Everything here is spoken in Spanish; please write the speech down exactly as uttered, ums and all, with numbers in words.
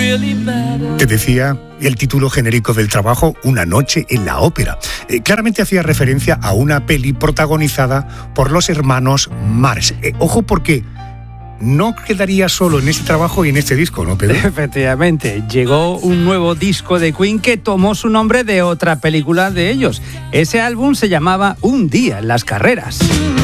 Te decía el título genérico del trabajo, Una noche en la ópera. Eh, claramente hacía referencia a una peli protagonizada por los hermanos Marx. Eh, ojo porque no quedaría solo en este trabajo y en este disco, ¿no, Pedro? Efectivamente, llegó un nuevo disco de Queen que tomó su nombre de otra película de ellos. Ese álbum se llamaba Un día en las carreras.